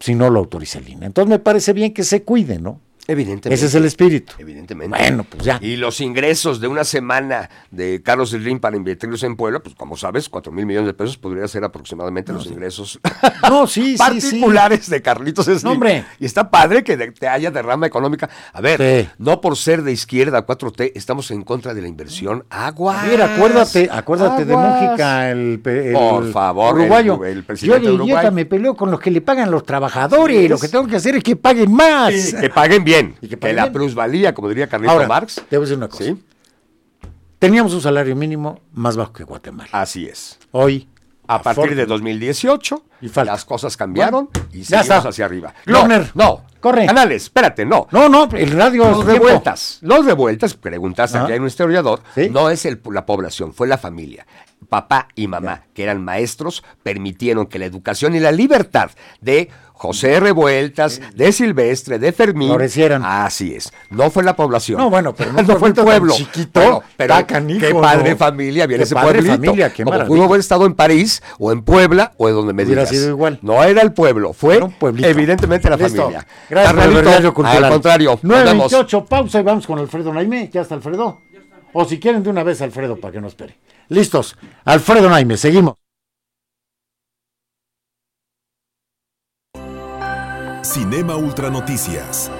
si no lo autoriza el INE. Entonces me parece bien que se cuide, ¿no? Evidentemente. Ese es el espíritu. Evidentemente. Bueno, pues ya. Y los ingresos de una semana de Carlos Slim para invertirlos en Puebla, pues como sabes, 4,000 millones de pesos podría ser aproximadamente los ingresos No, sí, particulares de Carlitos Slim. No, hombre. Y está padre que te haya derrama económica. A ver, Sí. no por ser de izquierda 4T, estamos en contra de la inversión. Aguas. Mira, acuérdate de Aguas. Mújica, el Por favor, uruguayo. el presidente Yo de de Uruguay. idiota me peleo con los que le pagan los trabajadores. Sí, Lo que tengo que hacer es que paguen más. Sí, que paguen bien. Y que Que paguen la bien. plusvalía, como diría Carlito Ahora, Marx. te voy a decir una cosa. Sí, Teníamos un salario mínimo más bajo que Guatemala. así es. Hoy, A partir de 2018, Y falta. las cosas cambiaron y ya seguimos está. hacia arriba. Glockner, no. corre. Canales, espérate, no. No, el radio Los es tiempo. revueltas. Los revueltas, preguntaste, aquí hay un historiador, ¿Sí? no es la población, fue la familia. Papá y mamá, que eran maestros, permitieron que la educación y la libertad de José Revueltas, de Silvestre, de Fermín, florecieran. Así es. No fue la población. No, bueno, pero no fue el tan pueblo. chiquito, Bueno, pero está canijo, qué padre ¿no? familia viene Qué ese padre pueblito. familia, qué Como maravilla. pudo haber estado en París, o en Puebla, o en donde me Hubiera digas. sido igual. No era el pueblo, fue Era un pueblito. evidentemente la Listo. familia. Gracias por el Carnalito, vergario cultural. al contrario. nos vemos. 9:28, pausa y vamos con Alfredo Naime. ¿Ya está Alfredo? O si quieren de una vez Alfredo para que no espere. Listos. Alfredo Naime, seguimos. Cinema Ultra Noticias.